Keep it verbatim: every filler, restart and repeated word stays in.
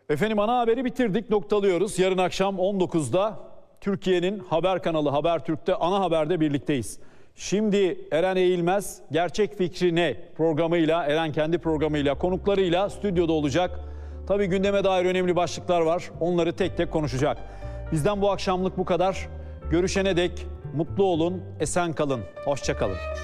Efendim ana haberi bitirdik, noktalıyoruz. Yarın akşam on dokuzda Türkiye'nin haber kanalı Habertürk'te ana haberde birlikteyiz. Şimdi Eren Eğilmez Gerçek Fikri Ne programıyla, Eren kendi programıyla, konuklarıyla stüdyoda olacak. Tabii gündeme dair önemli başlıklar var. Onları tek tek konuşacak. Bizden bu akşamlık bu kadar. Görüşene dek mutlu olun, esen kalın, hoşça kalın.